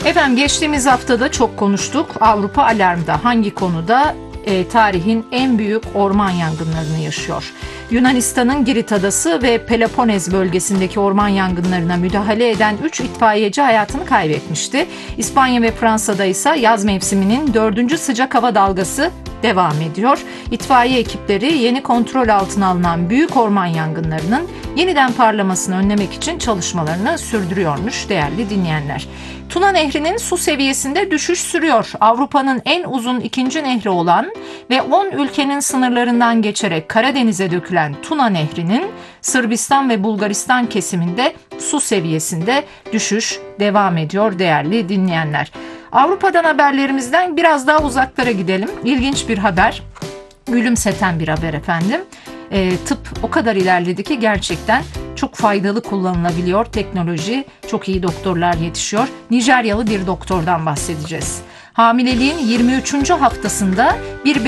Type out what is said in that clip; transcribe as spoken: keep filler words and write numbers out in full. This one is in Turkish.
Efendim geçtiğimiz haftada çok konuştuk. Avrupa alarmda. Hangi konuda? E, tarihin en büyük orman yangınlarını yaşıyor. Yunanistan'ın Girit Adası ve Peloponez bölgesindeki orman yangınlarına müdahale eden üç itfaiyeci hayatını kaybetmişti. İspanya ve Fransa'da ise yaz mevsiminin dördüncü sıcak hava dalgası devam ediyor. İtfaiye ekipleri yeni kontrol altına alınan büyük orman yangınlarının yeniden parlamasını önlemek için çalışmalarını sürdürüyormuş değerli dinleyenler. Tuna Nehri'nin su seviyesinde düşüş sürüyor. Avrupa'nın en uzun ikinci nehri olan ve on ülkenin sınırlarından geçerek Karadeniz'e dökülen Tuna Nehri'nin Sırbistan ve Bulgaristan kesiminde su seviyesinde düşüş devam ediyor değerli dinleyenler. Avrupa'dan haberlerimizden biraz daha uzaklara gidelim. İlginç bir haber, gülümseten bir haber efendim. E, tıp o kadar ilerledi ki gerçekten çok faydalı kullanılabiliyor. Teknoloji, çok iyi doktorlar yetişiyor. Nijeryalı bir doktordan bahsedeceğiz. Hamileliğin yirmi üçüncü haftasında bir